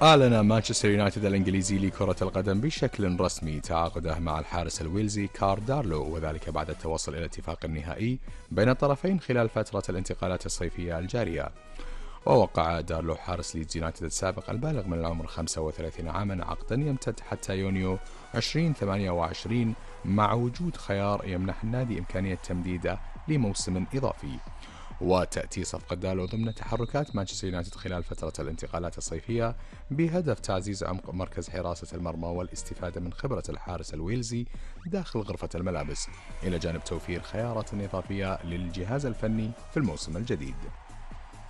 أعلن مانشستر يونايتد الإنجليزي لكرة القدم بشكل رسمي تعاقده مع الحارس الويلزي كار دارلو، وذلك بعد التوصل إلى اتفاق نهائي بين الطرفين خلال فترة الانتقالات الصيفية الجارية. ووقع دارلو حارس ليدز يونايتد السابق البالغ من العمر 35 عاما عقدا يمتد حتى يونيو 2028 مع وجود خيار يمنح النادي إمكانية تمديده لموسم إضافي. وتأتي صفقة دالو ضمن تحركات مانشستر يونايتد خلال فترة الانتقالات الصيفية بهدف تعزيز عمق مركز حراسة المرمى والاستفادة من خبرة الحارس الويلزي داخل غرفة الملابس، إلى جانب توفير خيارات إضافية للجهاز الفني في الموسم الجديد.